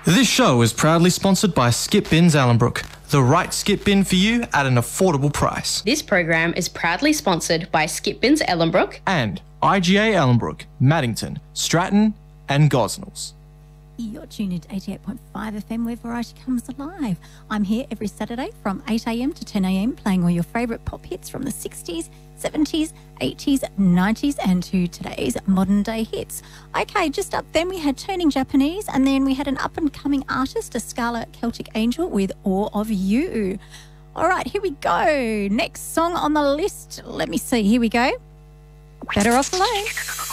This show is proudly sponsored by Skip Bins Allenbrook, the right skip bin for you at an affordable price. This program is proudly sponsored by Skip Bins Ellenbrook and IGA Ellenbrook, Maddington, Stratton and Gosnells. You're tuned into 88.5 FM where variety comes alive. I'm here every Saturday from 8 a.m. to 10 a.m. playing all your favourite pop hits from the 60s, 70s, 80s, 90s and to today's modern day hits. Okay, just up then we had Turning Japanese and then we had an up-and-coming artist, a Scarlet Celtic Angel with All of You. All right, here we go. Next song on the list. Let me see. Here we go. Better Off Alone.